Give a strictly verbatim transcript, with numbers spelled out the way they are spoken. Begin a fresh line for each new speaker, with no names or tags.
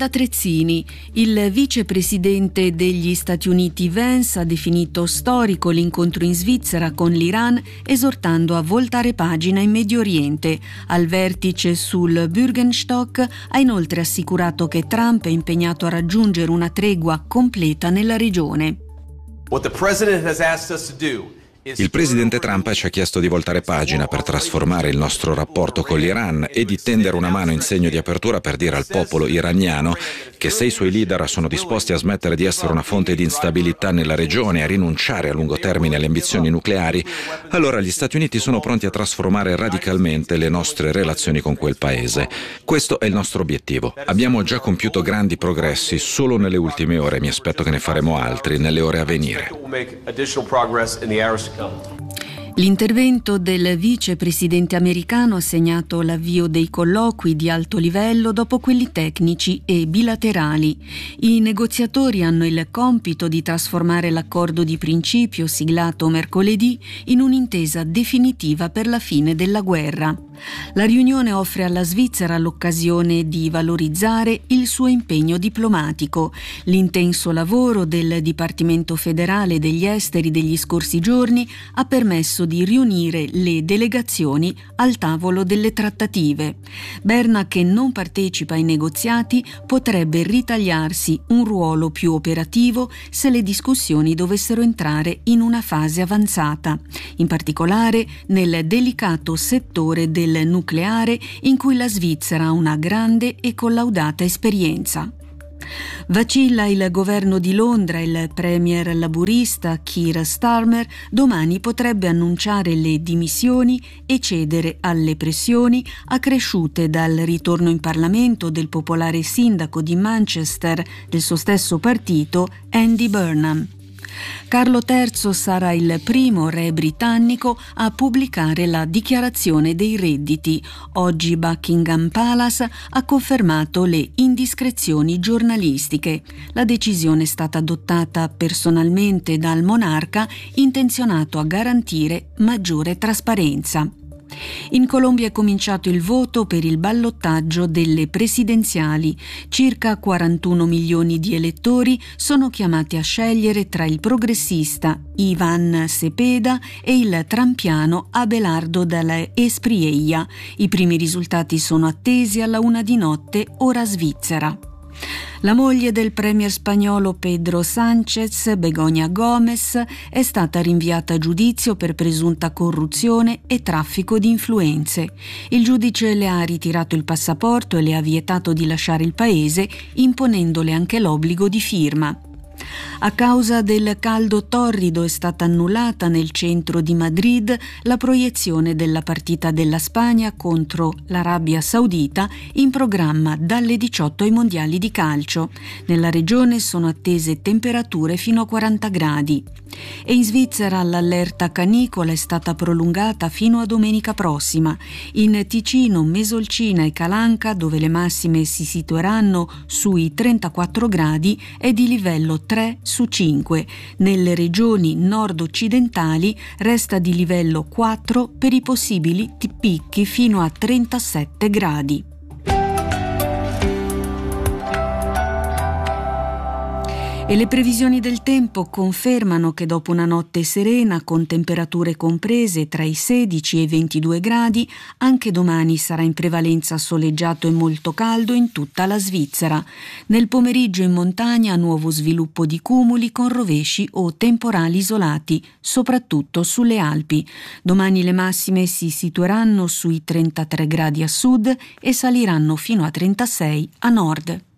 Trezzini. Il vicepresidente degli Stati Uniti Vance ha definito storico l'incontro in Svizzera con l'Iran, esortando a voltare pagina in Medio Oriente. Al vertice sul Bürgenstock ha inoltre assicurato che Trump è impegnato a raggiungere una tregua completa nella regione.
What the president has asked us to do.
Il presidente Trump ci ha chiesto di voltare pagina per trasformare il nostro rapporto con l'Iran e di tendere una mano in segno di apertura per dire al popolo iraniano che se i suoi leader sono disposti a smettere di essere una fonte di instabilità nella regione e a rinunciare a lungo termine alle ambizioni nucleari, allora gli Stati Uniti sono pronti a trasformare radicalmente le nostre relazioni con quel paese. Questo è il nostro obiettivo. Abbiamo già compiuto grandi progressi solo nelle ultime ore e mi aspetto che ne faremo altri nelle ore a venire.
L'intervento del vicepresidente americano ha segnato l'avvio dei colloqui di alto livello dopo quelli tecnici e bilaterali. I negoziatori hanno il compito di trasformare l'accordo di principio siglato mercoledì in un'intesa definitiva per la fine della guerra. La riunione offre alla Svizzera l'occasione di valorizzare il suo impegno diplomatico. L'intenso lavoro del Dipartimento federale degli esteri degli scorsi giorni ha permesso di riunire le delegazioni al tavolo delle trattative. Berna, che non partecipa ai negoziati, potrebbe ritagliarsi un ruolo più operativo se le discussioni dovessero entrare in una fase avanzata, in particolare nel delicato settore del nucleare in cui la Svizzera ha una grande e collaudata esperienza. Vacilla il governo di Londra. Il premier laburista Keir Starmer domani potrebbe annunciare le dimissioni e cedere alle pressioni accresciute dal ritorno in Parlamento del popolare sindaco di Manchester del suo stesso partito, Andy Burnham. Carlo terzo sarà il primo re britannico a pubblicare la dichiarazione dei redditi. Oggi Buckingham Palace ha confermato le indiscrezioni giornalistiche. La decisione è stata adottata personalmente dal monarca, intenzionato a garantire maggiore trasparenza. In Colombia è cominciato il voto per il ballottaggio delle presidenziali. Circa quarantuno milioni di elettori sono chiamati a scegliere tra il progressista Iván Cepeda e il trampiano Abelardo Della Espriella. I primi risultati sono attesi alla una di notte, ora svizzera. La moglie del premier spagnolo Pedro Sánchez, Begoña Gómez, è stata rinviata a giudizio per presunta corruzione e traffico di influenze. Il giudice le ha ritirato il passaporto e le ha vietato di lasciare il paese, imponendole anche l'obbligo di firma. A causa del caldo torrido è stata annullata nel centro di Madrid la proiezione della partita della Spagna contro l'Arabia Saudita, in programma dalle diciotto ai mondiali di calcio. Nella regione sono attese temperature fino a quaranta gradi. E in Svizzera l'allerta canicola è stata prolungata fino a domenica prossima. In Ticino, Mesolcina e Calanca, dove le massime si situeranno sui trentaquattro gradi, è di livello tre su cinque. Nelle regioni nord-occidentali resta di livello quattro per i possibili picchi fino a trentasette gradi. E le previsioni del tempo confermano che dopo una notte serena con temperature comprese tra i sedici e i ventidue gradi, anche domani sarà in prevalenza soleggiato e molto caldo in tutta la Svizzera. Nel pomeriggio in montagna nuovo sviluppo di cumuli con rovesci o temporali isolati, soprattutto sulle Alpi. Domani le massime si situeranno sui trentatré gradi a sud e saliranno fino a trentasei a nord.